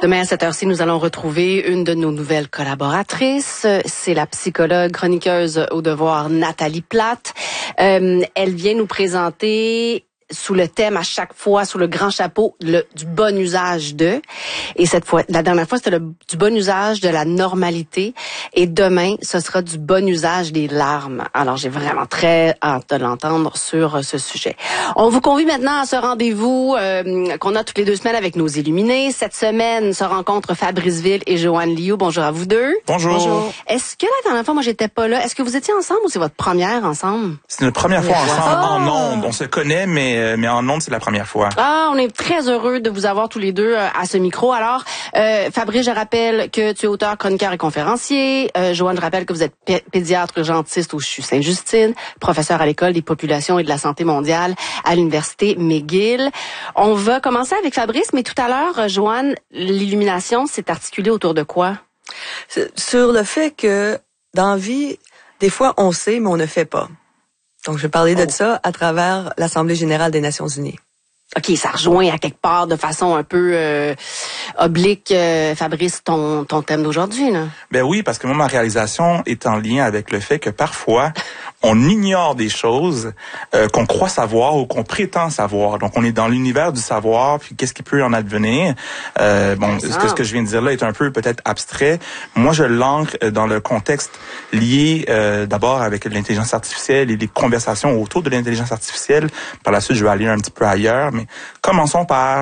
Demain à cette heure-ci, nous allons retrouver une de nos nouvelles collaboratrices. C'est la psychologue chroniqueuse au devoir Nathalie Platte. Elle vient nous présenter sous le thème à chaque fois, sous le grand chapeau, du bon usage de. Et cette fois, la dernière fois, c'était du bon usage de la normalité. Et demain, ce sera du bon usage des larmes. Alors, j'ai vraiment très hâte de l'entendre sur ce sujet. On vous convie maintenant à ce rendez-vous qu'on a toutes les 2 semaines avec nos illuminés. Cette semaine se rencontrent Fabrice Ville et Joanne Liu. Bonjour à vous deux. Bonjour. Bonjour. Est-ce que la dernière fois, moi, j'étais pas là, est-ce que vous étiez ensemble ou c'est votre première ensemble? C'est notre première fois ensemble en ondes. On se connaît, mais en ondes, c'est la première fois. Ah, on est très heureux de vous avoir tous les deux à ce micro. Alors, Fabrice, je rappelle que tu es auteur, chroniqueur et conférencier. Joanne, je rappelle que vous êtes pédiatre urgentiste au CHU Sainte-Justine, professeur à l'École des populations et de la santé mondiale à l'Université McGill. On va commencer avec Fabrice, mais tout à l'heure, Joanne, l'illumination s'est articulée autour de quoi? Sur le fait que, dans la vie, des fois, on sait, mais on ne fait pas. Donc, je vais parler de ça à travers l'Assemblée générale des Nations unies. OK, ça rejoint à quelque part de façon un peu oblique, Fabrice, ton thème d'aujourd'hui, là. Ben oui, parce que moi, ma réalisation est en lien avec le fait que parfois, on ignore des choses qu'on croit savoir ou qu'on prétend savoir. Donc, on est dans l'univers du savoir, puis qu'est-ce qui peut en advenir. Ce que je viens de dire là est un peu peut-être abstrait. Moi, je l'ancre dans le contexte lié d'abord avec l'intelligence artificielle et les conversations autour de l'intelligence artificielle. Par la suite, je vais aller un petit peu ailleurs, mais commençons par